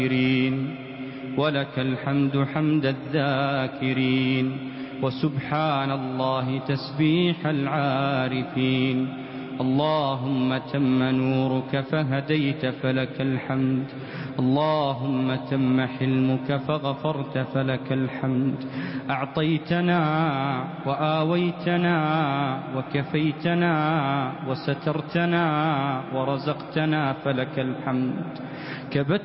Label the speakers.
Speaker 1: ولك الحمد حمد الذاكرين، وسبحان الله تسبيح العارفين. اللهم تم نورك فهديت فلك الحمد، اللهم تم حلمك فغفرت فلك الحمد. أعطيتنا وآويتنا وكفيتنا وسترتنا ورزقتنا فلك الحمد. كبت